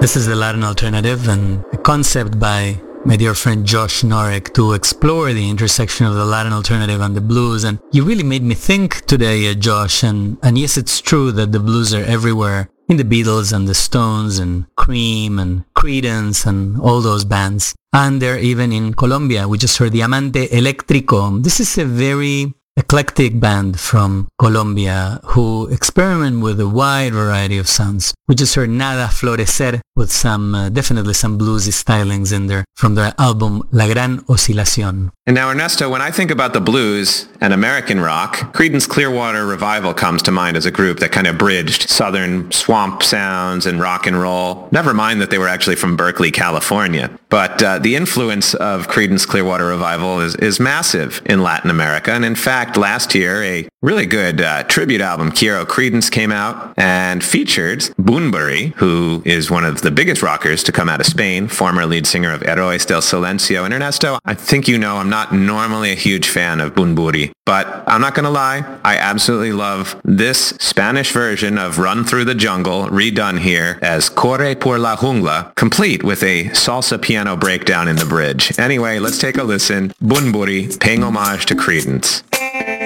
This is the Latin Alternative, and a concept by my dear friend Josh Norek to explore the intersection of the Latin Alternative and the blues. And you really made me think today, Josh, and yes, it's true that the blues are everywhere in the Beatles and the Stones and Cream and Creedence and all those bands. And they're even in Colombia. We just heard Diamante Eléctrico. This is a very eclectic band from Colombia who experiment with a wide variety of sounds. We just heard Nada Florecer with definitely some bluesy stylings in there from their album La Gran Oscilación. And now, Ernesto, when I think about the blues and American rock, Creedence Clearwater Revival comes to mind as a group that kind of bridged southern swamp sounds and rock and roll. Never mind that they were actually from Berkeley, California. But the influence of Creedence Clearwater Revival is massive in Latin America. And in fact, last year, a really good tribute album, Quiero Creedence, came out and featured Bunbury, who is one of the biggest rockers to come out of Spain, former lead singer of Héroes del Silencio. And Ernesto, I think you know I'm not normally a huge fan of Bunbury, but I'm not going to lie, I absolutely love this Spanish version of Run Through the Jungle, redone here as Corre por la Jungla, complete with a salsa piano breakdown in the bridge. Anyway, let's take a listen. Bunbury, paying homage to Creedence.